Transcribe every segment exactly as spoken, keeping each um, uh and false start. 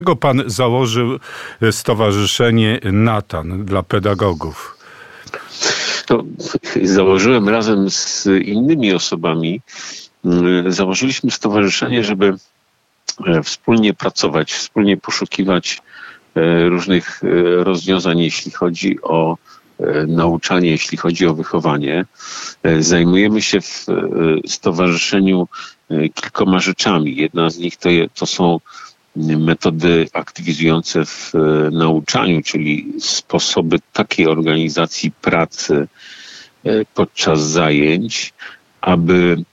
Dlaczego pan założył Stowarzyszenie Natan dla pedagogów? To założyłem razem z innymi osobami. Założyliśmy stowarzyszenie, żeby wspólnie pracować, wspólnie poszukiwać różnych rozwiązań, jeśli chodzi o nauczanie, jeśli chodzi o wychowanie. Zajmujemy się w stowarzyszeniu kilkoma rzeczami. Jedna z nich to, je, to są metody aktywizujące w nauczaniu, czyli sposoby takiej organizacji pracy podczas zajęć, aby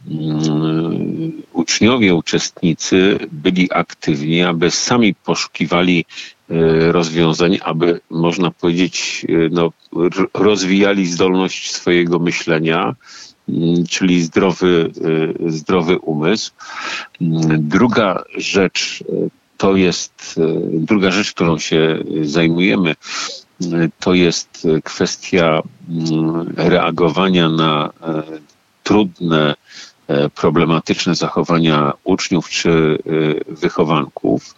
uczniowie, uczestnicy byli aktywni, aby sami poszukiwali rozwiązań, aby, można powiedzieć, no, rozwijali zdolność swojego myślenia, czyli zdrowy, zdrowy umysł. Druga rzecz to jest, druga rzecz, którą się zajmujemy, to jest kwestia reagowania na trudne, problematyczne zachowania uczniów czy wychowanków.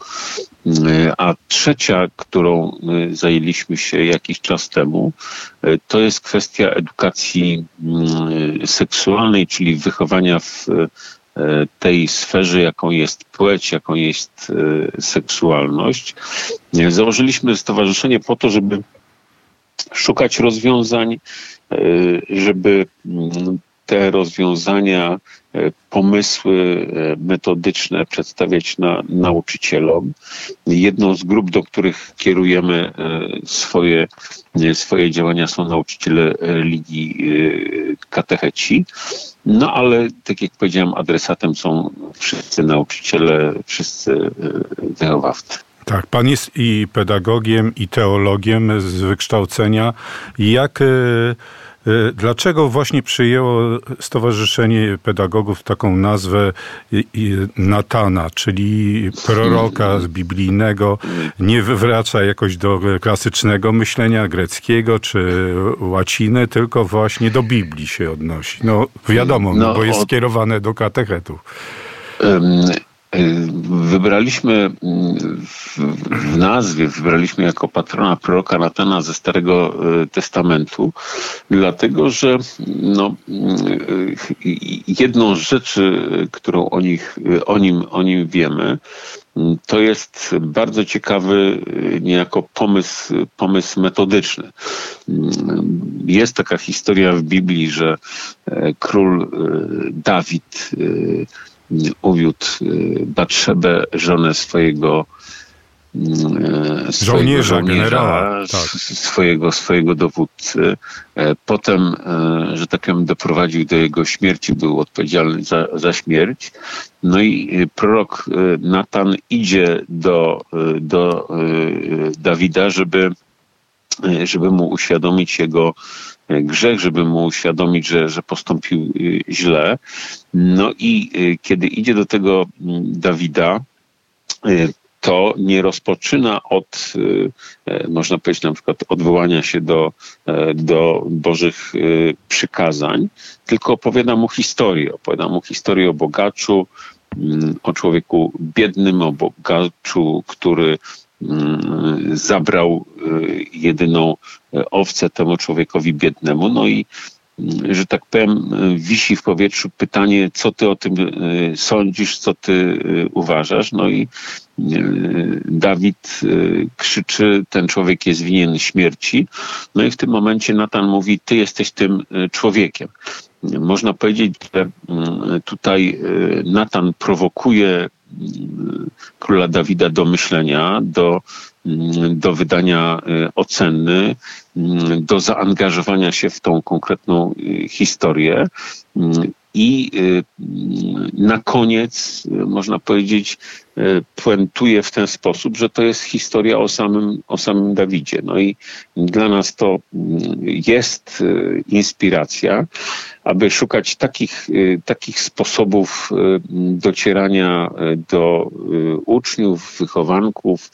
A trzecia, którą zajęliśmy się jakiś czas temu, to jest kwestia edukacji seksualnej, czyli wychowania w tej sferze, jaką jest płeć, jaką jest seksualność. Założyliśmy stowarzyszenie po to, żeby szukać rozwiązań, żeby te rozwiązania, pomysły metodyczne przedstawiać na, nauczycielom. Jedną z grup, do których kierujemy swoje, swoje działania, są nauczyciele religii, katecheci. No ale, tak jak powiedziałem, adresatem są wszyscy nauczyciele, wszyscy wychowawcy. Tak, pan jest i pedagogiem, i teologiem z wykształcenia. Jak... Dlaczego właśnie przyjęło Stowarzyszenie Pedagogów taką nazwę Natana, czyli proroka biblijnego, nie wywraca jakoś do klasycznego myślenia greckiego czy łaciny, tylko właśnie do Biblii się odnosi? No wiadomo, no, bo jest od... skierowane do katechetów. Um... Wybraliśmy w, w nazwie, wybraliśmy jako patrona proroka Natana ze Starego Testamentu, dlatego że no, jedną z rzeczy, którą o, nich, o, nim, o nim wiemy, to jest bardzo ciekawy niejako pomysł, pomysł metodyczny. Jest taka historia w Biblii, że król Dawid uwiódł Batszebę, żonę swojego żołnierza, żołnierza generała, tak. swojego, swojego dowódcy. Potem, że tak powiem, doprowadził do jego śmierci, był odpowiedzialny za, za śmierć. No i prorok Natan idzie do, do Dawida, żeby, żeby mu uświadomić jego grzech, żeby mu uświadomić, że, że postąpił źle. No i kiedy idzie do tego Dawida, to nie rozpoczyna od, można powiedzieć, na przykład odwołania się do, do Bożych przykazań, tylko opowiada mu historię. Opowiada mu historię o bogaczu, o człowieku biednym, o bogaczu, który zabrał jedyną owcę temu człowiekowi biednemu. No i, że tak powiem, wisi w powietrzu pytanie, co ty o tym sądzisz, co ty uważasz. No i Dawid krzyczy, ten człowiek jest winien śmierci. No i w tym momencie Natan mówi, ty jesteś tym człowiekiem. Można powiedzieć, że tutaj Natan prowokuje króla Dawida do myślenia, do, do wydania oceny, do zaangażowania się w tą konkretną historię. I na koniec, można powiedzieć, puentuje w ten sposób, że to jest historia o samym, o samym Dawidzie. No i dla nas to jest inspiracja, aby szukać takich, takich sposobów docierania do uczniów, wychowanków,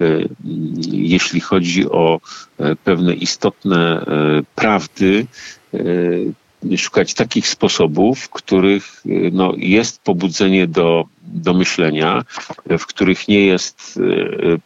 jeśli chodzi o pewne istotne prawdy, szukać takich sposobów, w których no, jest pobudzenie do, do myślenia, w których nie jest